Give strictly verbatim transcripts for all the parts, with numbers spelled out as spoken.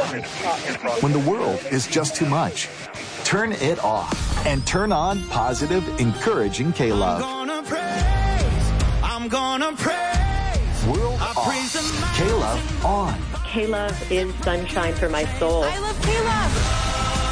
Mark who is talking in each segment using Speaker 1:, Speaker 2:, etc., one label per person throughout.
Speaker 1: When the world is just too much, turn it off and turn on positive, encouraging K-Love.
Speaker 2: I'm gonna praise, I'm gonna praise.
Speaker 1: World I off, K-Love on.
Speaker 3: K-Love is sunshine for my soul.
Speaker 4: I love K-Love.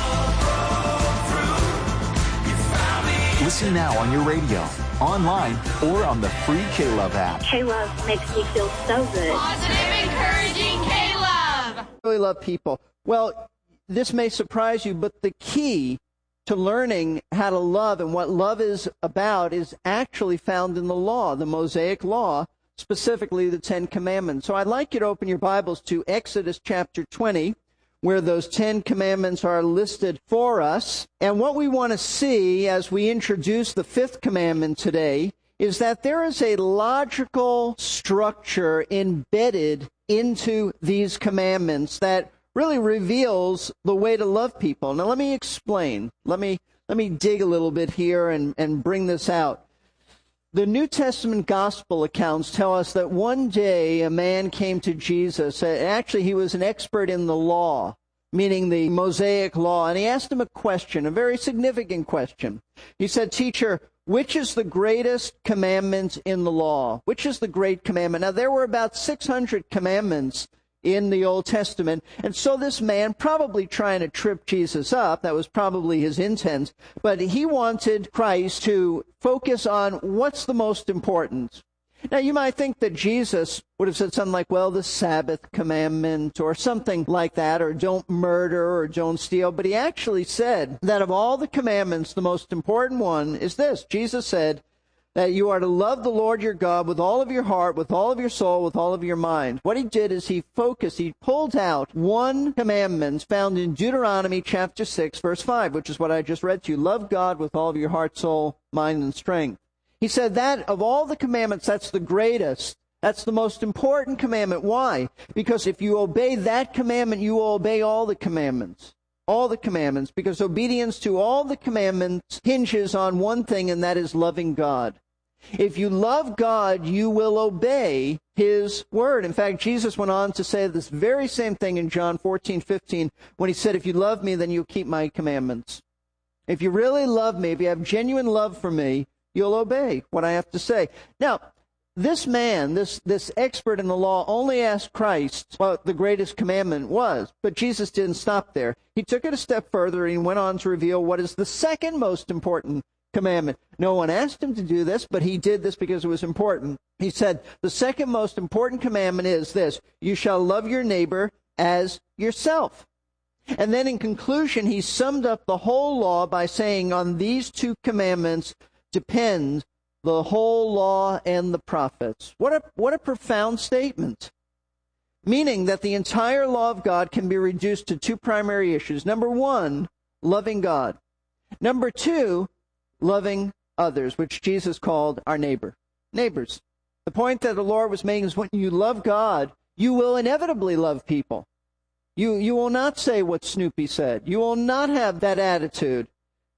Speaker 1: Listen now on your radio, online, or on the free K-Love app.
Speaker 3: K-Love makes me feel so good.
Speaker 4: Positive, encouraging K-Love.
Speaker 5: I really love people. Well, this may surprise you, but the key to learning how to love and what love is about is actually found in the law, the Mosaic Law, specifically the Ten Commandments. So I'd like you to open your Bibles to Exodus chapter twenty, where those Ten Commandments are listed for us. And what we want to see as we introduce the fifth commandment today is that there is a logical structure embedded into these commandments that really reveals the way to love people. Now let me explain. Let me let me dig a little bit here and, and bring this out. The New Testament gospel accounts tell us that one day a man came to Jesus. Actually, he was an expert in the law, meaning the Mosaic Law, and he asked him a question, a very significant question. He said, "Teacher, which is the greatest commandment in the law? Which is the great commandment?" Now, there were about six hundred commandments in the Old Testament. And so this man, probably trying to trip Jesus up, that was probably his intent, but he wanted Christ to focus on what's the most important. Now, you might think that Jesus would have said something like, well, the Sabbath commandment or something like that, or don't murder or don't steal. But he actually said that of all the commandments, the most important one is this. Jesus said that you are to love the Lord your God with all of your heart, with all of your soul, with all of your mind. What he did is he focused, he pulled out one commandment found in Deuteronomy chapter six, verse five, which is what I just read to you. Love God with all of your heart, soul, mind, and strength. He said that of all the commandments, that's the greatest. That's the most important commandment. Why? Because if you obey that commandment, you will obey all the commandments. All the commandments. Because obedience to all the commandments hinges on one thing, and that is loving God. If you love God, you will obey His word. In fact, Jesus went on to say this very same thing in John fourteen fifteen, when he said, if you love me, then you'll keep my commandments. If you really love me, if you have genuine love for me, you'll obey what I have to say. Now, this man, this, this expert in the law, only asked Christ what the greatest commandment was. But Jesus didn't stop there. He took it a step further and he went on to reveal what is the second most important commandment. No one asked him to do this, but he did this because it was important. He said, the second most important commandment is this: you shall love your neighbor as yourself. And then in conclusion, he summed up the whole law by saying, on these two commandments depend the whole law and the prophets. What a, what a profound statement. Meaning that the entire law of God can be reduced to two primary issues. Number one, loving God. Number two, loving others, which Jesus called our neighbor. Neighbors. The point that the Lord was making is when you love God, you will inevitably love people. You, you will not say what Snoopy said. You will not have that attitude.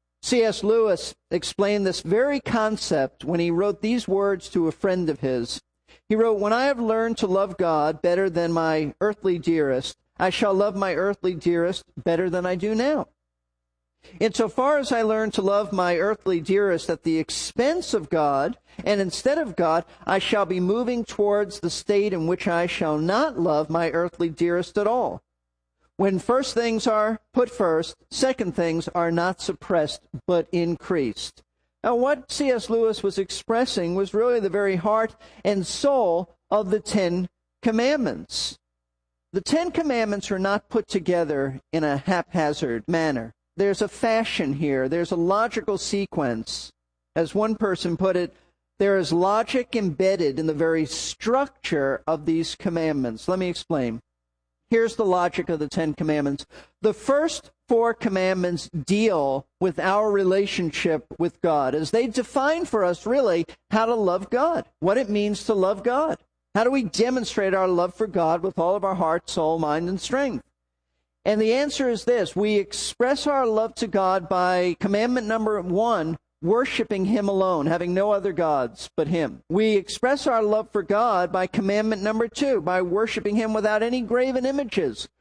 Speaker 5: C S Lewis explained this very concept when he wrote these words to a friend of his. He wrote, when I have learned to love God better than my earthly dearest, I shall love my earthly dearest better than I do now. Insofar as I learn to love my earthly dearest at the expense of God, and instead of God, I shall be moving towards the state in which I shall not love my earthly dearest at all. When first things are put first, second things are not suppressed, but increased. Now, what C S Lewis was expressing was really the very heart and soul of the Ten Commandments. The Ten Commandments are not put together in a haphazard manner. There's a fashion here. There's a logical sequence. As one person put it, there is logic embedded in the very structure of these commandments. Let me explain. Here's the logic of the Ten Commandments. The first four commandments deal with our relationship with God, as they define for us, really, how to love God, what it means to love God. How do we demonstrate our love for God with all of our heart, soul, mind, and strength? And the answer is this. We express our love to God by commandment number one, worshiping Him alone, having no other gods but Him. We express our love for God by commandment number two, by worshiping Him without any graven images.